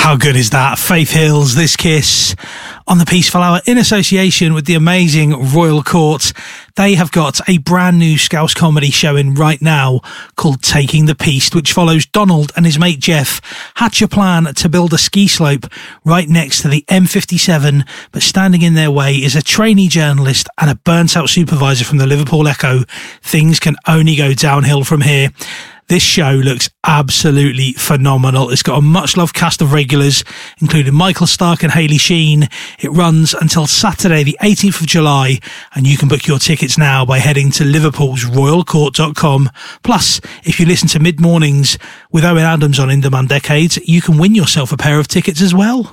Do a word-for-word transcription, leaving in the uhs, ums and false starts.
How good is that? Faith Hill's This Kiss on the Peaceful Hour in association with the amazing Royal Court. They have got a brand new Scouse comedy showing right now called Taking the Piece, which follows Donald and his mate Jeff hatch a plan to build a ski slope right next to the M fifty-seven, but standing in their way is a trainee journalist and a burnt out supervisor from the Liverpool Echo. Things can only go downhill from here. This show looks absolutely phenomenal. It's got a much-loved cast of regulars, including Michael Stark and Hayley Sheen. It runs until Saturday, the eighteenth of July, and you can book your tickets now by heading to liverpool's royal court dot com. Plus, if you listen to Mid-Mornings with Owen Adams on In Demand Decades, you can win yourself a pair of tickets as well.